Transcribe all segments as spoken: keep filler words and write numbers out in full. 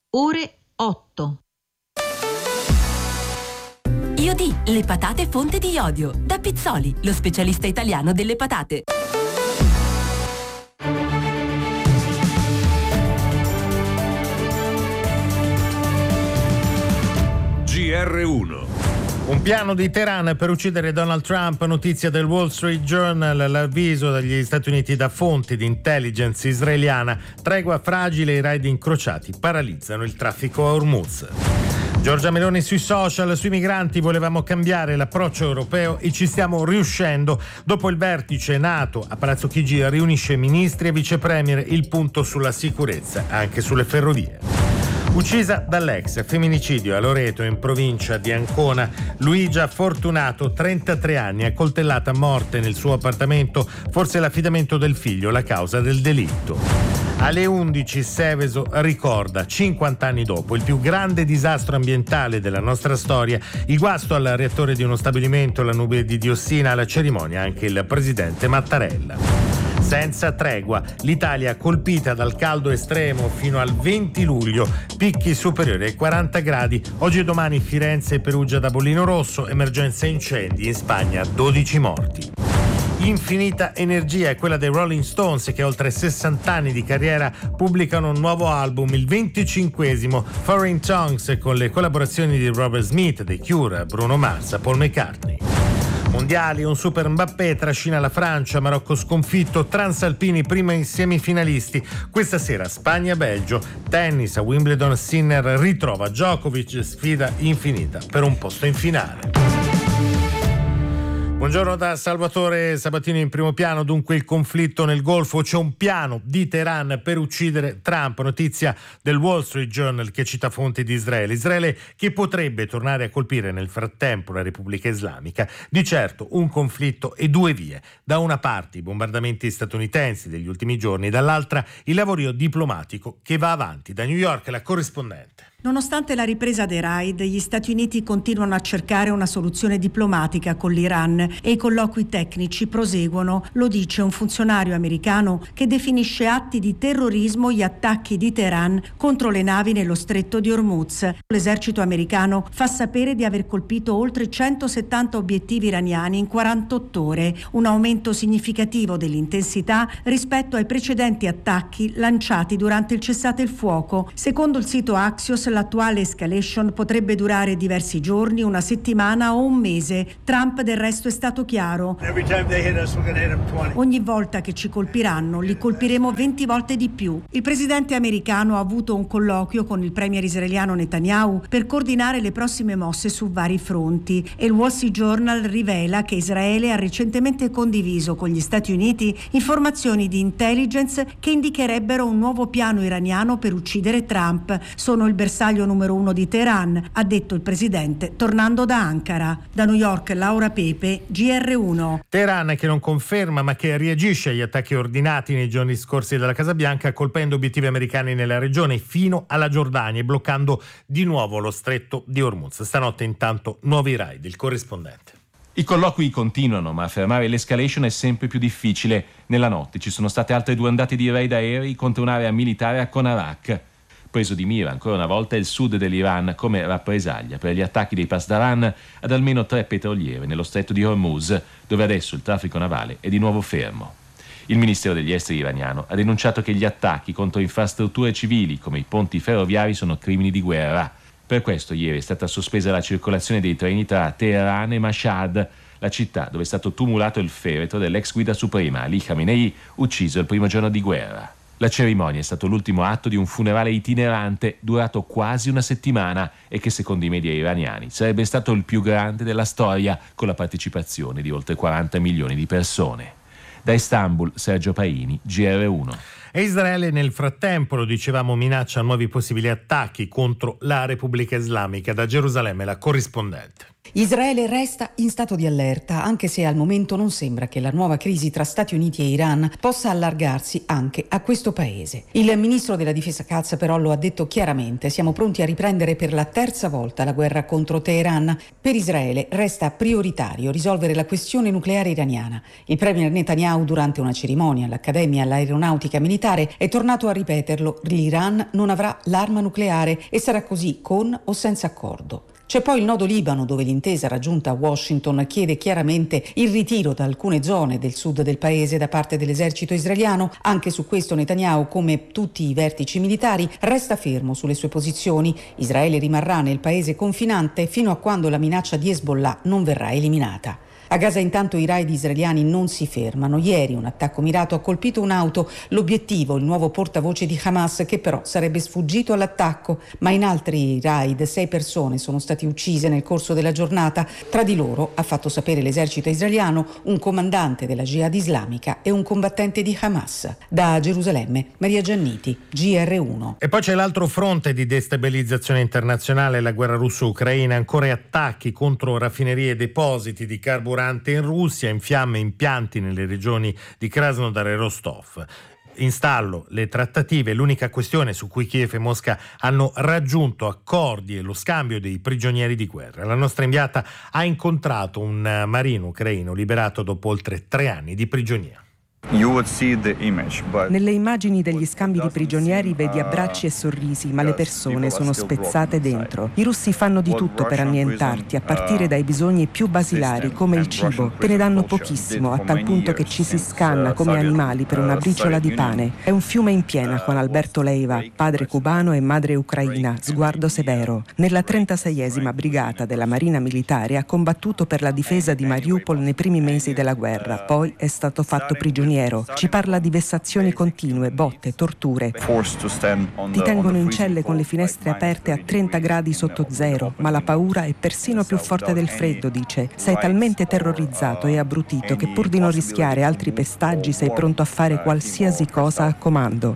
ore otto. Iodi, le patate fonte di iodio. Da Pizzoli, lo specialista italiano delle patate. G R uno. Un piano di Teheran per uccidere Donald Trump, notizia del Wall Street Journal, l'avviso dagli Stati Uniti da fonti di intelligence israeliana, tregua fragile, i raid incrociati paralizzano il traffico a Hormuz. Giorgia Meloni sui social, sui migranti volevamo cambiare l'approccio europeo e ci stiamo riuscendo. Dopo il vertice NATO a Palazzo Chigi riunisce ministri e vice premier, il punto sulla sicurezza anche sulle ferrovie. Uccisa dall'ex, femminicidio a Loreto in provincia di Ancona, Luigia Fortunato, trentatré anni, accoltellata a morte nel suo appartamento, forse l'affidamento del figlio la causa del delitto. Alle undici Seveso ricorda, cinquanta anni dopo, il più grande disastro ambientale della nostra storia, il guasto al reattore di uno stabilimento, la nube di diossina, alla cerimonia anche il presidente Mattarella. Senza tregua, l'Italia colpita dal caldo estremo fino al venti luglio, picchi superiori ai quaranta gradi. Oggi e domani Firenze e Perugia da bollino rosso, emergenza incendi, in Spagna dodici morti. Infinita energia è quella dei Rolling Stones che oltre sessanta anni di carriera pubblicano un nuovo album, il venticinquesimo, Foreign Tongues, con le collaborazioni di Robert Smith, The Cure, Bruno Mars, Paul McCartney. Mondiali, un super Mbappé trascina la Francia, Marocco sconfitto, Transalpini prima in semifinalisti. Questa sera Spagna-Belgio, tennis a Wimbledon, Sinner ritrova Djokovic, sfida infinita per un posto in finale. Buongiorno da Salvatore Sabatino in primo piano. Dunque il conflitto nel Golfo, c'è un piano di Teheran per uccidere Trump, notizia del Wall Street Journal che cita fonti di Israele. Israele che potrebbe tornare a colpire nel frattempo la Repubblica Islamica. Di certo un conflitto e due vie. Da una parte i bombardamenti statunitensi degli ultimi giorni, dall'altra il lavorio diplomatico che va avanti. Da New York la corrispondente. Nonostante la ripresa dei raid, gli Stati Uniti continuano a cercare una soluzione diplomatica con l'Iran e i colloqui tecnici proseguono, lo dice un funzionario americano che definisce atti di terrorismo gli attacchi di Teheran contro le navi nello stretto di Hormuz. L'esercito americano fa sapere di aver colpito oltre centosettanta obiettivi iraniani in quarantotto ore, un aumento significativo dell'intensità rispetto ai precedenti attacchi lanciati durante il cessate il fuoco. Secondo il sito Axios, l'attuale escalation potrebbe durare diversi giorni, una settimana o un mese. Trump del resto è stato chiaro. Ogni volta che ci colpiranno, li colpiremo venti volte di più. Il presidente americano ha avuto un colloquio con il premier israeliano Netanyahu per coordinare le prossime mosse su vari fronti e il Wall Street Journal rivela che Israele ha recentemente condiviso con gli Stati Uniti informazioni di intelligence che indicherebbero un nuovo piano iraniano per uccidere Trump. Sono il bersaglio numero uno di Teheran, ha detto il presidente tornando da Ankara. Da New York Laura Pepe, G R uno. Teheran che non conferma ma che reagisce agli attacchi ordinati nei giorni scorsi dalla Casa Bianca, colpendo obiettivi americani nella regione fino alla Giordania e bloccando di nuovo lo stretto di Hormuz. Stanotte intanto nuovi raid. Il corrispondente. I colloqui continuano, ma fermare l'escalation è sempre più difficile. Nella notte ci sono state altre due ondate di raid aerei contro un'area militare a Konarak. Preso di mira ancora una volta il sud dell'Iran come rappresaglia per gli attacchi dei Pasdaran ad almeno tre petroliere nello stretto di Hormuz, dove adesso il traffico navale è di nuovo fermo. Il Ministero degli Esteri iraniano ha denunciato che gli attacchi contro infrastrutture civili come i ponti ferroviari sono crimini di guerra. Per questo ieri è stata sospesa la circolazione dei treni tra Teheran e Mashhad, la città dove è stato tumulato il feretro dell'ex guida suprema Ali Khamenei, ucciso il primo giorno di guerra. La cerimonia è stato l'ultimo atto di un funerale itinerante durato quasi una settimana e che secondo i media iraniani sarebbe stato il più grande della storia, con la partecipazione di oltre quaranta milioni di persone. Da Istanbul, Sergio Paini, G R uno. E Israele nel frattempo, lo dicevamo, minaccia nuovi possibili attacchi contro la Repubblica Islamica. Da Gerusalemme la corrispondente. Israele resta in stato di allerta, anche se al momento non sembra che la nuova crisi tra Stati Uniti e Iran possa allargarsi anche a questo paese. Il ministro della difesa Katz però lo ha detto chiaramente: siamo pronti a riprendere per la terza volta la guerra contro Teheran. Per Israele resta prioritario risolvere la questione nucleare iraniana. Il premier Netanyahu, durante una cerimonia all'Accademia all'Aeronautica Militare, militare, è tornato a ripeterlo: l'Iran non avrà l'arma nucleare e sarà così con o senza accordo. C'è poi il nodo Libano, dove l'intesa raggiunta a Washington chiede chiaramente il ritiro da alcune zone del sud del paese da parte dell'esercito israeliano. Anche su questo Netanyahu, come tutti i vertici militari, resta fermo sulle sue posizioni. Israele rimarrà nel paese confinante fino a quando la minaccia di Hezbollah non verrà eliminata. A Gaza intanto i raid israeliani non si fermano. Ieri un attacco mirato ha colpito un'auto, l'obiettivo il nuovo portavoce di Hamas, che però sarebbe sfuggito all'attacco, ma in altri raid sei persone sono state uccise nel corso della giornata. Tra di loro, ha fatto sapere l'esercito israeliano, un comandante della Jihad islamica e un combattente di Hamas. Da Gerusalemme, Maria Gianniti, G R uno. E poi c'è l'altro fronte di destabilizzazione internazionale, la guerra russo-ucraina, ancora attacchi contro raffinerie e depositi di carburante in Russia, in fiamme impianti nelle regioni di Krasnodar e Rostov. In stallo le trattative, l'unica questione su cui Kiev e Mosca hanno raggiunto accordi è lo scambio dei prigionieri di guerra. La nostra inviata ha incontrato un marino ucraino liberato dopo oltre tre anni di prigionia. Nelle immagini degli scambi di prigionieri vedi abbracci e sorrisi, ma le persone sono spezzate dentro. I russi fanno di tutto per annientarti, a partire dai bisogni più basilari, come il cibo. Te ne danno pochissimo, a tal punto che ci si scanna come animali per una briciola di pane. È un fiume in piena con Alberto Leiva, padre cubano e madre ucraina, sguardo severo. Nella trentaseiesima brigata della Marina Militare ha combattuto per la difesa di Mariupol nei primi mesi della guerra, poi è stato fatto prigioniero. Ci parla di vessazioni continue, botte, torture. Ti tengono in celle con le finestre aperte a trenta gradi sotto zero, ma la paura è persino più forte del freddo, dice. Sei talmente terrorizzato e abbrutito che pur di non rischiare altri pestaggi sei pronto a fare qualsiasi cosa a comando.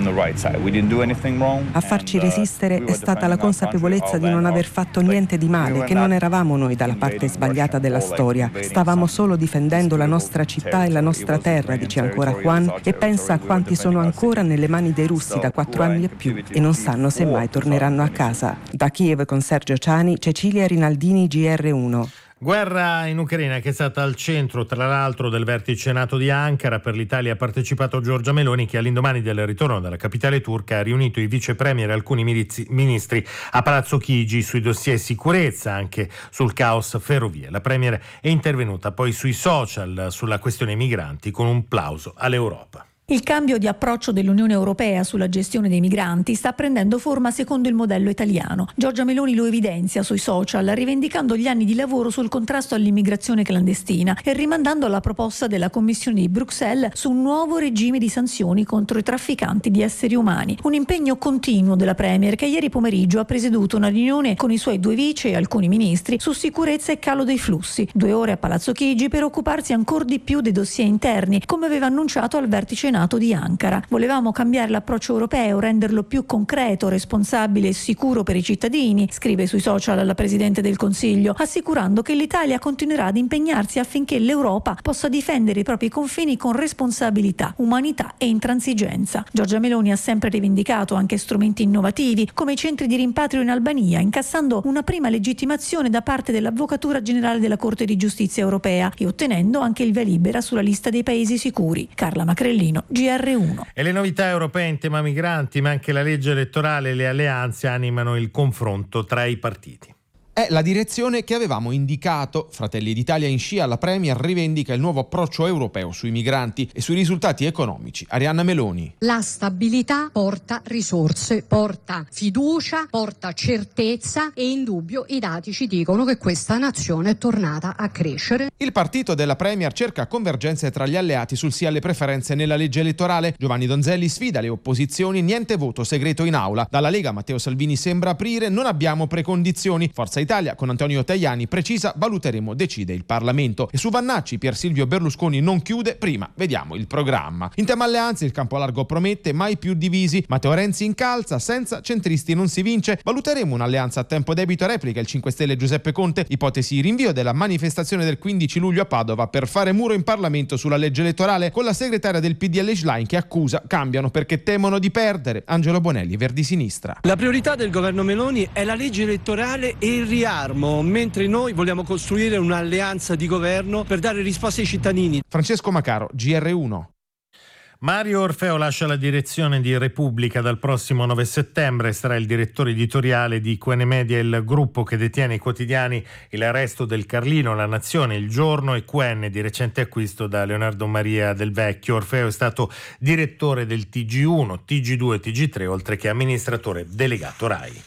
A farci resistere è stata la consapevolezza di non aver fatto niente di male, che non eravamo noi dalla parte sbagliata della storia. Stavamo solo difendendo la nostra città e la nostra terra, dice ancora Juan, e pensa a quanti sono ancora nelle mani dei russi da quattro anni e più e non sanno se mai torneranno a casa. Da Kiev con Sergio Ciani, Cecilia Rinaldini, G R uno. Guerra in Ucraina che è stata al centro, tra l'altro, del vertice NATO di Ankara. Per l'Italia ha partecipato Giorgia Meloni, che all'indomani del ritorno dalla capitale turca ha riunito i vice premier e alcuni ministri a Palazzo Chigi sui dossier sicurezza, anche sul caos ferrovie. La premier è intervenuta poi sui social sulla questione migranti con un plauso all'Europa. Il cambio di approccio dell'Unione Europea sulla gestione dei migranti sta prendendo forma secondo il modello italiano. Giorgia Meloni lo evidenzia sui social, rivendicando gli anni di lavoro sul contrasto all'immigrazione clandestina e rimandando alla proposta della Commissione di Bruxelles su un nuovo regime di sanzioni contro i trafficanti di esseri umani. Un impegno continuo della Premier, che ieri pomeriggio ha presieduto una riunione con i suoi due vice e alcuni ministri su sicurezza e calo dei flussi. Due ore a Palazzo Chigi per occuparsi ancor di più dei dossier interni, come aveva annunciato al vertice NATO di Ankara. Volevamo cambiare l'approccio europeo, renderlo più concreto, responsabile e sicuro per i cittadini, scrive sui social la Presidente del Consiglio, assicurando che l'Italia continuerà ad impegnarsi affinché l'Europa possa difendere i propri confini con responsabilità, umanità e intransigenza. Giorgia Meloni ha sempre rivendicato anche strumenti innovativi, come i centri di rimpatrio in Albania, incassando una prima legittimazione da parte dell'Avvocatura Generale della Corte di Giustizia Europea e ottenendo anche il via libera sulla lista dei paesi sicuri. Carla Macrellino, G R uno. E le novità europee in tema migranti, ma anche la legge elettorale e le alleanze animano il confronto tra i partiti. È la direzione che avevamo indicato. Fratelli d'Italia in scia alla Premier rivendica il nuovo approccio europeo sui migranti e sui risultati economici. Arianna Meloni. La stabilità porta risorse, porta fiducia, porta certezza e indubbio i dati ci dicono che questa nazione è tornata a crescere. Il partito della Premier cerca convergenze tra gli alleati sul sì alle preferenze nella legge elettorale. Giovanni Donzelli sfida le opposizioni, niente voto segreto in aula. Dalla Lega Matteo Salvini sembra aprire, non abbiamo precondizioni. Forza Italia con Antonio Tajani precisa, valuteremo, decide il Parlamento. E su Vannacci Pier Silvio Berlusconi non chiude, prima vediamo il programma. In tema alleanze il campo largo promette, mai più divisi. Matteo Renzi incalza, senza centristi non si vince. Valuteremo un'alleanza a tempo debito, replica il cinque Stelle Giuseppe Conte. Ipotesi rinvio della manifestazione del quindici luglio a Padova per fare muro in Parlamento sulla legge elettorale, con la segretaria del P D L Schlein che accusa cambiano perché temono di perdere. Angelo Bonelli, Verdi Sinistra. La priorità del governo Meloni è la legge elettorale e il riarmo, mentre noi vogliamo costruire un'alleanza di governo per dare risposte ai cittadini. Francesco Macaro, G R uno. Mario Orfeo lascia la direzione di Repubblica dal prossimo nove settembre, sarà il direttore editoriale di Qene Media, il gruppo che detiene i quotidiani Il Resto del Carlino, La Nazione, Il Giorno e Qene, di recente acquisto da Leonardo Maria Del Vecchio. Orfeo è stato direttore del T G uno, T G due e T G tre, oltre che amministratore delegato Rai.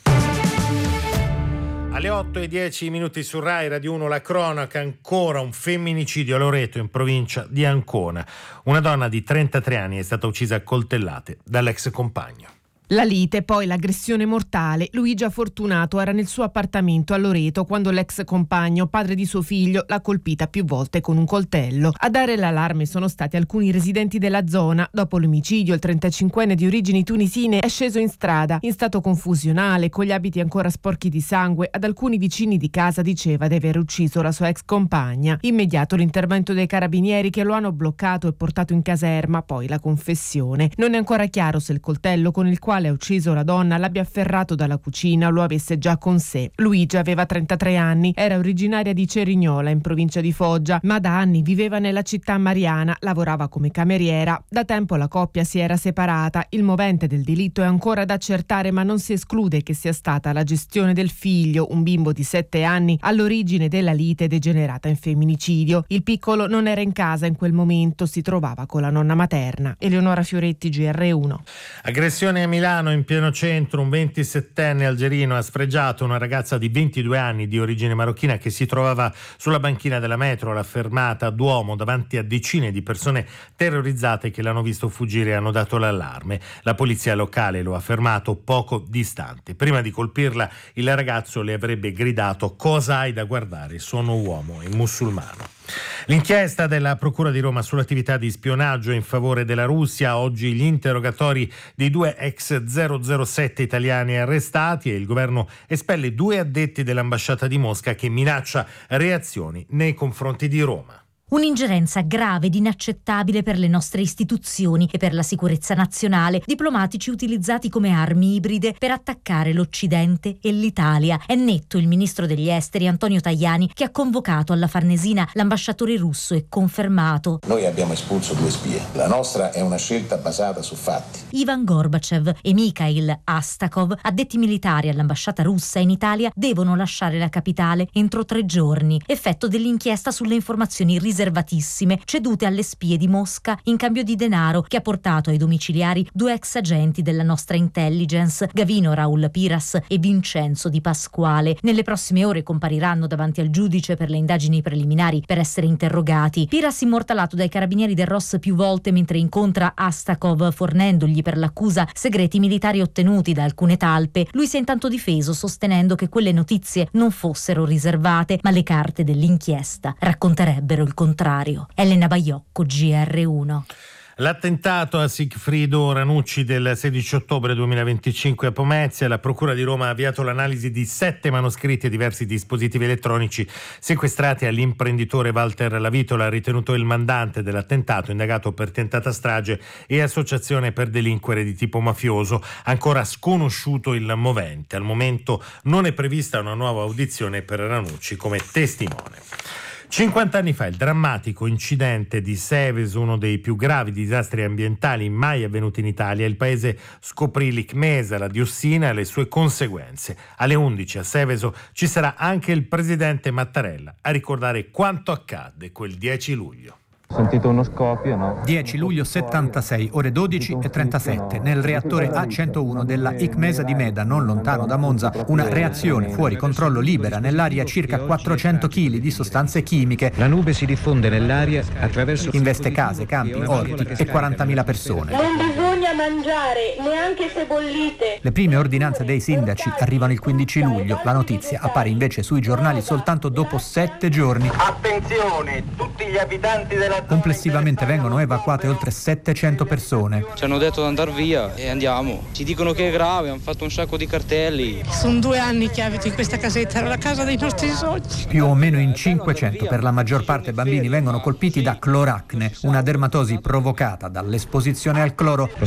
Alle otto e dieci minuti su Rai Radio uno la cronaca, ancora un femminicidio a Loreto in provincia di Ancona. Una donna di trentatré anni è stata uccisa a coltellate dall'ex compagno. La lite, poi l'aggressione mortale. Luigia Fortunato era nel suo appartamento a Loreto quando l'ex compagno, padre di suo figlio, l'ha colpita più volte con un coltello. A dare l'allarme sono stati alcuni residenti della zona. Dopo l'omicidio, il trentacinquenne di origini tunisine è sceso in strada, in stato confusionale, con gli abiti ancora sporchi di sangue. Ad alcuni vicini di casa diceva di aver ucciso la sua ex compagna. Immediato l'intervento dei carabinieri che lo hanno bloccato e portato in caserma, poi la confessione. Non è ancora chiaro se il coltello con il quale ha ucciso la donna l'abbia afferrato dalla cucina o lo avesse già con sé. Luigia aveva trentatré anni, era originaria di Cerignola in provincia di Foggia, ma da anni viveva nella città mariana, lavorava come cameriera. Da tempo la coppia si era separata. Il movente del delitto è ancora da accertare, ma non si esclude che sia stata la gestione del figlio, un bimbo di sette anni, all'origine della lite degenerata in femminicidio. Il piccolo non era in casa in quel momento, si trovava con la nonna materna. Eleonora Fioretti, G R uno. Aggressione a Milano. In pieno centro, un ventisettenne algerino ha sfregiato una ragazza di ventidue anni di origine marocchina che si trovava sulla banchina della metro alla fermata Duomo davanti a decine di persone terrorizzate che l'hanno visto fuggire e hanno dato l'allarme. La polizia locale lo ha fermato poco distante. Prima di colpirla, il ragazzo le avrebbe gridato: "Cosa hai da guardare? Sono uomo e musulmano". L'inchiesta della Procura di Roma sull'attività di spionaggio in favore della Russia, oggi gli interrogatori dei due ex zero zero sette italiani arrestati e il governo espelle due addetti dell'ambasciata di Mosca che minaccia reazioni nei confronti di Roma. Un'ingerenza grave ed inaccettabile per le nostre istituzioni e per la sicurezza nazionale, diplomatici utilizzati come armi ibride per attaccare l'Occidente e l'Italia. È netto il ministro degli esteri Antonio Tajani, che ha convocato alla Farnesina l'ambasciatore russo e confermato: noi abbiamo espulso due spie, la nostra è una scelta basata su fatti. Ivan Gorbachev e Mikhail Astakov, addetti militari all'ambasciata russa in Italia, devono lasciare la capitale entro tre giorni, effetto dell'inchiesta sulle informazioni riservate riservatissime cedute alle spie di Mosca in cambio di denaro, che ha portato ai domiciliari due ex agenti della nostra intelligence, Gavino Raul Piras e Vincenzo Di Pasquale. Nelle prossime ore compariranno davanti al giudice per le indagini preliminari per essere interrogati. Piras, immortalato dai carabinieri del R O S più volte mentre incontra Astakov, fornendogli per l'accusa segreti militari ottenuti da alcune talpe. Lui si è intanto difeso, sostenendo che quelle notizie non fossero riservate, ma le carte dell'inchiesta racconterebbero il contrario. Elena Baiocco, G R uno. L'attentato a Sigfrido Ranucci del sedici ottobre duemilaventicinque a Pomezia, la Procura di Roma ha avviato l'analisi di sette manoscritti e diversi dispositivi elettronici sequestrati all'imprenditore Walter Lavitola, ritenuto il mandante dell'attentato, indagato per tentata strage e associazione per delinquere di tipo mafioso. Ancora sconosciuto il movente. Al momento non è prevista una nuova audizione per Ranucci come testimone. cinquanta anni fa il drammatico incidente di Seveso, uno dei più gravi disastri ambientali mai avvenuti in Italia. Il paese scoprì l'icmesa, la diossina e le sue conseguenze. Alle undici a Seveso ci sarà anche il presidente Mattarella a ricordare quanto accadde quel dieci luglio. Ho sentito uno scoppio, no? dieci luglio settantasei, ore dodici e trentasette, nel reattore A centouno della Icmesa di Meda, non lontano da Monza, una reazione fuori controllo libera, nell'aria circa quattrocento chili di sostanze chimiche. La nube si diffonde nell'aria attraverso... investe case, campi, orti e quarantamila persone. Non bisogna mangiare, neanche se bollite. Le prime ordinanze dei sindaci arrivano il quindici luglio, la notizia appare invece sui giornali soltanto dopo sette giorni. Attenzione, tutti gli abitanti della Complessivamente vengono evacuate oltre settecento persone. Ci hanno detto di andare via e andiamo. Ci dicono che è grave, hanno fatto un sacco di cartelli. Sono due anni che abito in questa casetta, era la casa dei nostri sogni. Più o meno in cinquecento, per la maggior parte bambini, vengono colpiti da cloracne, una dermatosi provocata dall'esposizione al cloro. Lo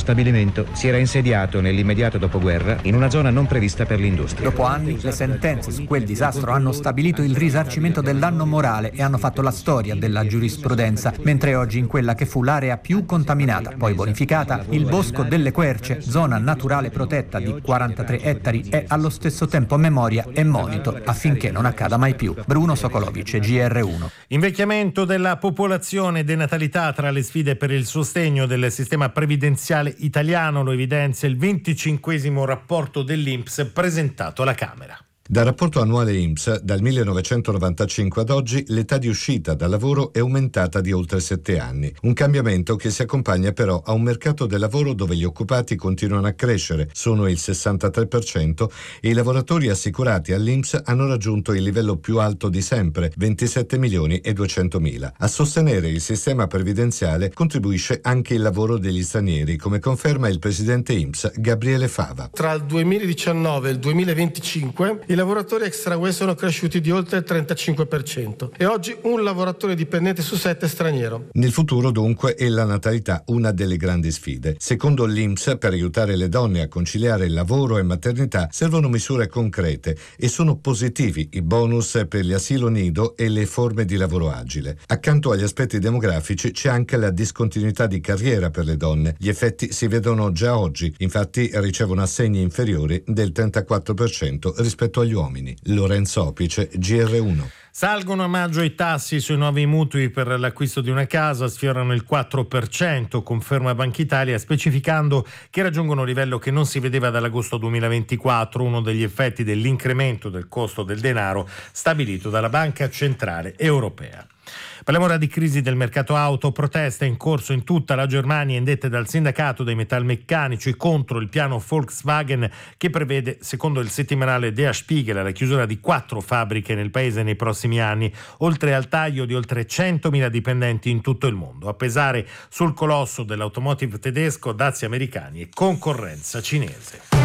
stabilimento si era insediato nell'immediato dopoguerra in una zona non prevista per l'industria. Dopo anni, le sentenze su quel disastro hanno stabilito il risarcimento del danno morale e hanno fatto la storia della giurisprudenza, mentre oggi in quella che fu l'area più contaminata, poi bonificata, il Bosco delle Querce, zona naturale protetta di quarantatré ettari, è allo stesso tempo memoria e monito affinché non accada mai più. Bruno Sokolovic, G R uno. Invecchiamento della popolazione e denatalità tra le sfide per il sostegno del sistema previdenziale italiano, lo evidenzia il venticinquesimo rapporto dell'I N P S presentato alla Camera. Dal rapporto annuale I N P S, dal millenovecentonovantacinque ad oggi, l'età di uscita dal lavoro è aumentata di oltre sette anni. Un cambiamento che si accompagna però a un mercato del lavoro dove gli occupati continuano a crescere, sono il sessantatré per cento, e i lavoratori assicurati all'I N P S hanno raggiunto il livello più alto di sempre, ventisette milioni e duecentomila. A sostenere il sistema previdenziale contribuisce anche il lavoro degli stranieri, come conferma il presidente I N P S Gabriele Fava. Tra il duemiladiciannove e il duemilaventicinque i lavoratori extra U E sono cresciuti di oltre il trentacinque per cento e oggi un lavoratore dipendente su sette è straniero. Nel futuro dunque è la natalità una delle grandi sfide. Secondo l'I N P S, per aiutare le donne a conciliare il lavoro e maternità servono misure concrete e sono positivi i bonus per gli asilo nido e le forme di lavoro agile. Accanto agli aspetti demografici c'è anche la discontinuità di carriera per le donne. Gli effetti si vedono già oggi, infatti ricevono assegni inferiori del trentaquattro per cento rispetto agli uomini. Lorenzo Opice, G R uno. Salgono a maggio i tassi sui nuovi mutui per l'acquisto di una casa, sfiorano il quattro per cento, conferma Banca Italia, specificando che raggiungono un livello che non si vedeva dall'agosto duemilaventiquattro, uno degli effetti dell'incremento del costo del denaro stabilito dalla Banca Centrale Europea. Parliamo ora di crisi del mercato auto, proteste in corso in tutta la Germania indette dal sindacato dei metalmeccanici contro il piano Volkswagen che prevede, secondo il settimanale Der Spiegel, la chiusura di quattro fabbriche nel paese nei prossimi anni, oltre al taglio di oltre centomila dipendenti in tutto il mondo. A pesare sul colosso dell'automotive tedesco, dazi americani e concorrenza cinese.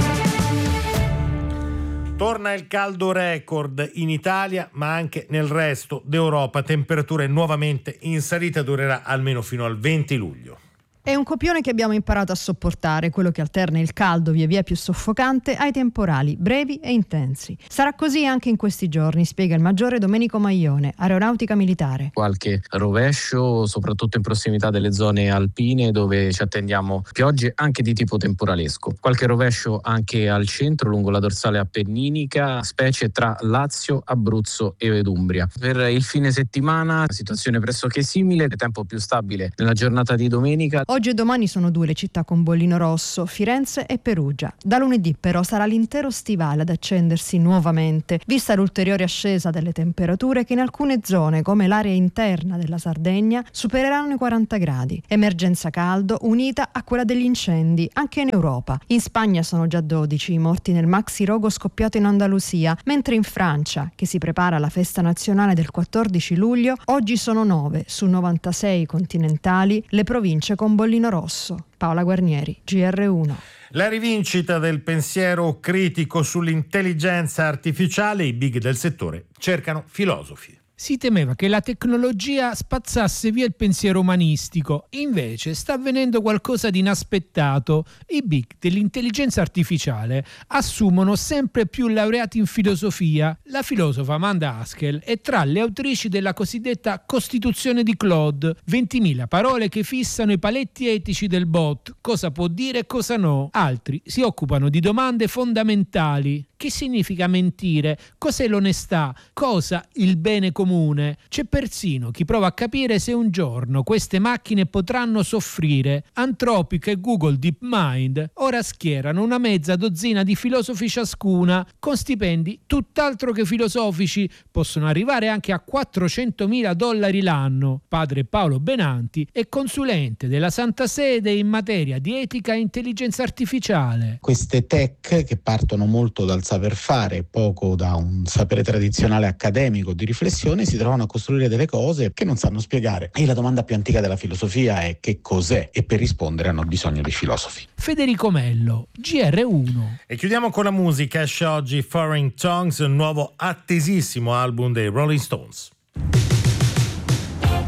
Torna il caldo record in Italia, ma anche nel resto d'Europa. Temperature nuovamente in salita, durerà almeno fino al venti luglio. È un copione che abbiamo imparato a sopportare, quello che alterna il caldo via via più soffocante ai temporali brevi e intensi. Sarà così anche in questi giorni, spiega il maggiore Domenico Maglione, Aeronautica Militare. Qualche rovescio, soprattutto in prossimità delle zone alpine dove ci attendiamo piogge anche di tipo temporalesco. Qualche rovescio anche al centro, lungo la dorsale appenninica, specie tra Lazio, Abruzzo e Umbria. Per il fine settimana, situazione pressoché simile, tempo più stabile nella giornata di domenica. Oggi e domani sono due le città con bollino rosso, Firenze e Perugia. Da lunedì però sarà l'intero stivale ad accendersi nuovamente, vista l'ulteriore ascesa delle temperature che in alcune zone, come l'area interna della Sardegna, supereranno i quaranta gradi. Emergenza caldo unita a quella degli incendi, anche in Europa. In Spagna sono già dodici i morti nel maxi rogo scoppiato in Andalusia, mentre in Francia, che si prepara alla festa nazionale del quattordici luglio, oggi sono nove su novantasei continentali le province con bollino rosso. Paola Guarnieri, G R uno. La rivincita del pensiero critico sull'intelligenza artificiale, i big del settore cercano filosofi. Si temeva che la tecnologia spazzasse via il pensiero umanistico, invece sta avvenendo qualcosa di inaspettato. I big dell'intelligenza artificiale assumono sempre più laureati in filosofia. La filosofa Amanda Haskell è tra le autrici della cosiddetta Costituzione di Claude, ventimila parole che fissano i paletti etici del bot, cosa può dire e cosa no. Altri si occupano di domande fondamentali. Che significa mentire? Cos'è l'onestà? Cosa il bene comune? C'è persino chi prova a capire se un giorno queste macchine potranno soffrire. Anthropic e Google DeepMind ora schierano una mezza dozzina di filosofi ciascuna, con stipendi tutt'altro che filosofici, possono arrivare anche a quattrocentomila dollari l'anno. Padre Paolo Benanti è consulente della Santa Sede in materia di etica e intelligenza artificiale. Queste tech che partono molto dal saper fare, poco da un sapere tradizionale accademico di riflessione, si trovano a costruire delle cose che non sanno spiegare. E la domanda più antica della filosofia è: che cos'è? E per rispondere hanno bisogno dei filosofi. Federico Mello, G R uno. E chiudiamo con la musica. Esce oggi Foreign Tongues, un nuovo attesissimo album dei Rolling Stones.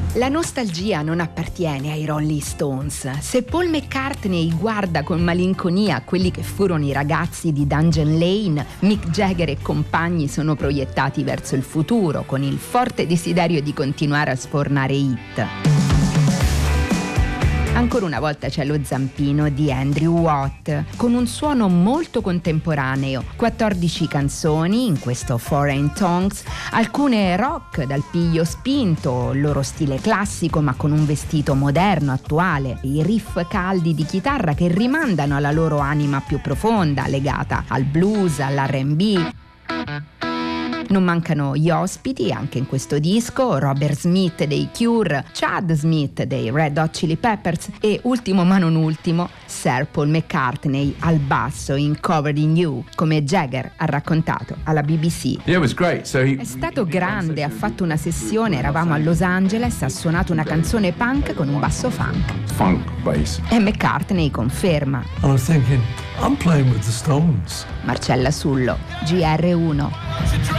La nostalgia non appartiene ai Rolling Stones. Se Paul McCartney guarda con malinconia quelli che furono i ragazzi di Dungeon Lane, Mick Jagger e compagni sono proiettati verso il futuro con il forte desiderio di continuare a sfornare hit. Ancora una volta c'è lo zampino di Andrew Watt, con un suono molto contemporaneo, quattordici canzoni in questo Foreign Tongues, alcune rock dal piglio spinto, il loro stile classico ma con un vestito moderno, attuale, i riff caldi di chitarra che rimandano alla loro anima più profonda, legata al blues, all'R and B. Non mancano gli ospiti anche in questo disco, Robert Smith dei Cure, Chad Smith dei Red Hot Chili Peppers e, ultimo ma non ultimo, Sir Paul McCartney al basso in Covered in You, come Jagger ha raccontato alla B B C. Yeah, it was great. So he... È stato grande, ha fatto una sessione, eravamo a Los Angeles, ha suonato una canzone punk con un basso funk. Funk bass. E McCartney conferma. I was thinking, I'm playing with the Stones. Marcella Sullo, G R uno.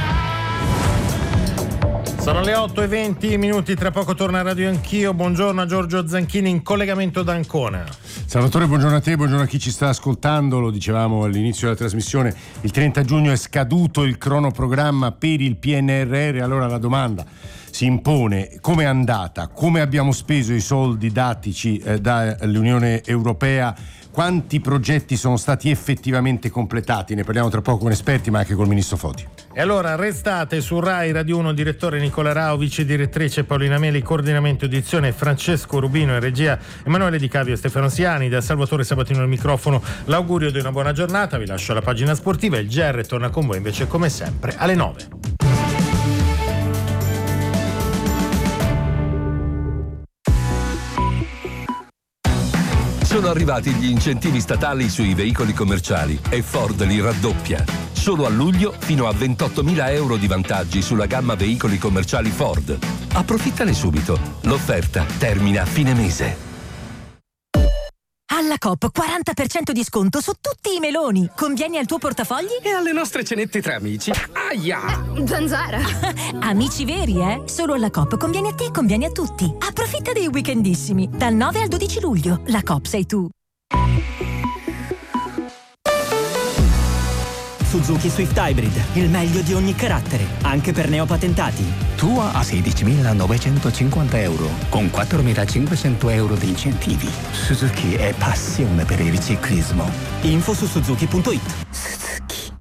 Sono le otto e venti minuti, tra poco torna a Radio Anch'io. Buongiorno a Giorgio Zanchini in collegamento da Ancona. Salvatore, buongiorno a te, buongiorno a chi ci sta ascoltando. Lo dicevamo all'inizio della trasmissione, il trenta giugno è scaduto il cronoprogramma per il P N R R. Allora la domanda si impone: come è andata? Come abbiamo speso i soldi datici eh, dall'Unione Europea? Quanti progetti sono stati effettivamente completati? Ne parliamo tra poco con esperti, ma anche col ministro Foti. E allora restate su Rai Radio uno, direttore Nicola Rao, vice direttrice Paolina Meli, coordinamento edizione Francesco Rubino, in regia Emanuele Di Cavio e Stefano Siani, da Salvatore Sabatino al microfono l'augurio di una buona giornata. Vi lascio alla pagina sportiva, il G R torna con voi invece come sempre alle nove. Sono arrivati gli incentivi statali sui veicoli commerciali e Ford li raddoppia. Solo a luglio fino a ventottomila euro di vantaggi sulla gamma veicoli commerciali Ford. Approfittane subito. L'offerta termina a fine mese. Alla Coop quaranta per cento di sconto su tutti i meloni. Conviene al tuo portafogli? E alle nostre cenette tra amici. Aia! Zanzara! Amici veri, eh? Solo alla Coop conviene a te e conviene a tutti. Approfitta dei weekendissimi. Dal nove al dodici luglio. La Coop sei tu. Suzuki Swift Hybrid, il meglio di ogni carattere, anche per neopatentati. Tua a sedicimilanovecentocinquanta euro, con quattromilacinquecento euro di incentivi. Suzuki è passione per il ciclismo. Info su suzuki punto it. Suzuki.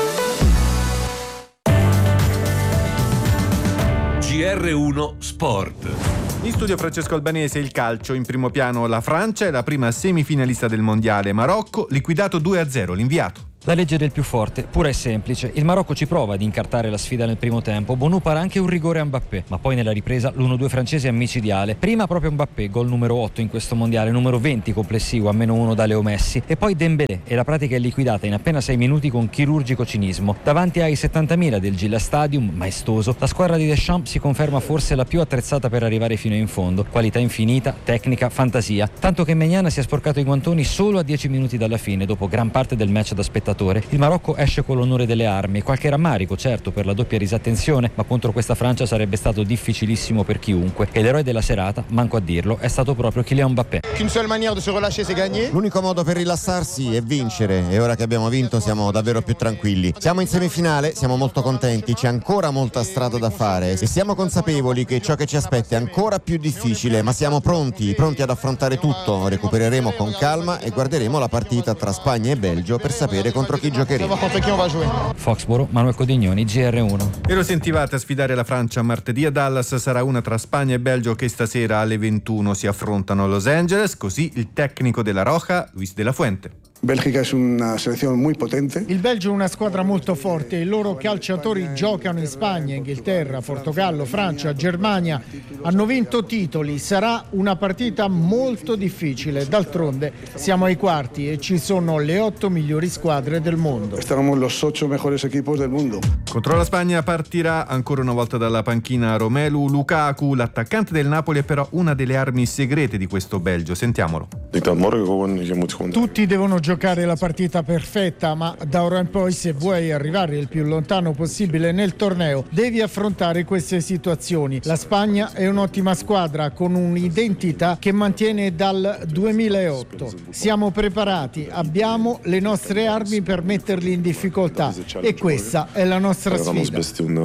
G R uno Sport. In studio Francesco Albanese. Il calcio, in primo piano la Francia, è la prima semifinalista del mondiale. Marocco, liquidato due a zero, l'inviato. La legge del più forte, pura e semplice. Il Marocco ci prova ad incartare la sfida nel primo tempo. Bonu para anche un rigore a Mbappé, ma poi nella ripresa l'uno due francese è micidiale. Prima proprio Mbappé, gol numero otto in questo mondiale, numero venti complessivo, a meno uno da Leo Messi. E poi Dembélé, e la pratica è liquidata in appena sei minuti con chirurgico cinismo. Davanti ai settantamila del Gila Stadium, maestoso, la squadra di Deschamps si conferma forse la più attrezzata per arrivare fino in fondo. Qualità infinita, tecnica, fantasia. Tanto che Maignan si è sporcato i guantoni solo a dieci minuti dalla fine, dopo gran parte del match da spettatore. Il Marocco esce con l'onore delle armi, qualche rammarico certo per la doppia disattenzione, ma contro questa Francia sarebbe stato difficilissimo per chiunque, e l'eroe della serata, manco a dirlo, è stato proprio Kylian Mbappé. L'unico modo per rilassarsi è vincere, e ora che abbiamo vinto siamo davvero più tranquilli. Siamo in semifinale, siamo molto contenti, c'è ancora molta strada da fare e siamo consapevoli che ciò che ci aspetta è ancora più difficile, ma siamo pronti, pronti ad affrontare tutto. Recupereremo con calma e guarderemo la partita tra Spagna e Belgio per sapere contro chi giocheremo. Foxboro, Manuel Codignoni, G R uno. E lo sentivate a sfidare la Francia martedì a Dallas. Sarà una tra Spagna e Belgio che stasera alle ventuno si affrontano a Los Angeles. Così il tecnico della Roja, Luis de la Fuente. Belgica è una selezione molto potente. Il Belgio è una squadra molto forte, i loro calciatori giocano in Spagna, Inghilterra, Portogallo, Francia, Germania, hanno vinto titoli, sarà una partita molto difficile, d'altronde siamo ai quarti e ci sono le otto migliori squadre del mondo. Estaremo los ocho mejores equipos del mundo. Contro la Spagna partirà ancora una volta dalla panchina Romelu Lukaku, l'attaccante del Napoli è però una delle armi segrete di questo Belgio, sentiamolo. Tutti devono giocare giocare la partita perfetta, ma da ora in poi, se vuoi arrivare il più lontano possibile nel torneo, devi affrontare queste situazioni. La Spagna è un'ottima squadra con un'identità che mantiene dal duemilaotto. Siamo preparati, abbiamo le nostre armi per metterli in difficoltà e questa è la nostra sfida.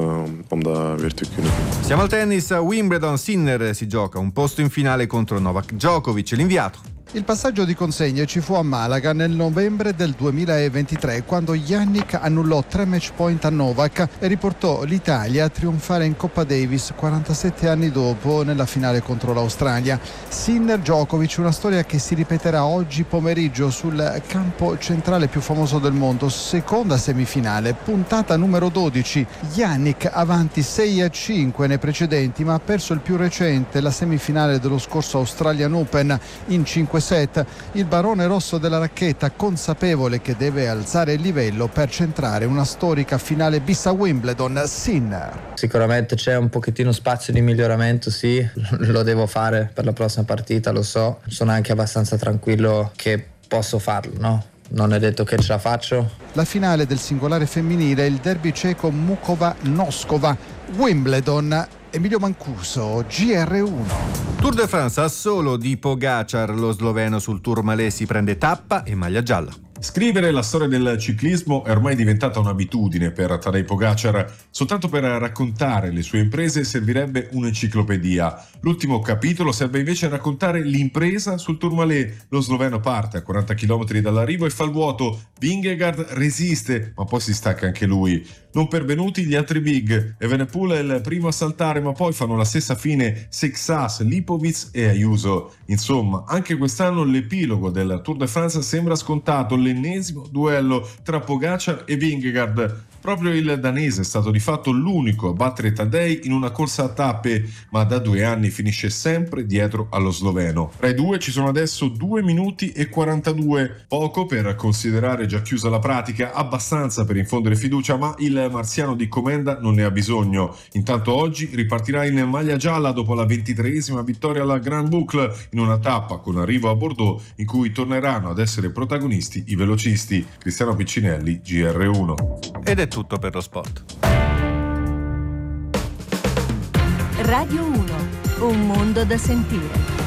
Siamo al tennis, a Wimbledon. Sinner si gioca un posto in finale contro Novak Djokovic. L'inviato. Il passaggio di consegne ci fu a Malaga nel novembre del duemilaventitré, quando Jannik annullò tre match point a Novak e riportò l'Italia a trionfare in Coppa Davis quarantasette anni dopo nella finale contro l'Australia. Sinner-Djokovic, una storia che si ripeterà oggi pomeriggio sul campo centrale più famoso del mondo, seconda semifinale, puntata numero dodici. Jannik avanti sei a cinque nei precedenti, ma ha perso il più recente, la semifinale dello scorso Australian Open, in cinque set. Il barone rosso della racchetta, consapevole che deve alzare il livello per centrare una storica finale bis a Wimbledon. Sinner. Sicuramente c'è un pochettino spazio di miglioramento, sì, lo devo fare per la prossima partita, lo so. Sono anche abbastanza tranquillo che posso farlo, no? Non è detto che ce la faccio. La finale del singolare femminile, il derby ceco Mukova-Noskova. Wimbledon. Emilio Mancuso, G R uno. Tour de France a solo di Pogacar, lo sloveno sul Tourmalet si prende tappa e maglia gialla. Scrivere la storia del ciclismo è ormai diventata un'abitudine per Tadej Pogacar. Soltanto per raccontare le sue imprese servirebbe un'enciclopedia. L'ultimo capitolo serve invece a raccontare l'impresa sul Tourmalet. Lo sloveno parte a quaranta chilometri dall'arrivo e fa il vuoto. Vingegaard resiste, ma poi si stacca anche lui. Non pervenuti gli altri big. Evenepoel è il primo a saltare, ma poi fanno la stessa fine Seixas, Lipovic e Ayuso. Insomma, anche quest'anno l'epilogo del Tour de France sembra scontato. L'ennesimo duello tra Pogacar e Vingegaard. Proprio il danese è stato di fatto l'unico a battere Tadej in una corsa a tappe, ma da due anni finisce sempre dietro allo sloveno. Tra i due ci sono adesso due minuti e quarantadue, poco per considerare già chiusa la pratica, abbastanza per infondere fiducia, ma il marziano di Comenda non ne ha bisogno. Intanto oggi ripartirà in maglia gialla dopo la ventitreesima vittoria alla Grand Boucle, in una tappa con arrivo a Bordeaux in cui torneranno ad essere protagonisti i velocisti. Cristiano Piccinelli, G R uno. Ed è tutto per lo sport. Radio uno, un mondo da sentire.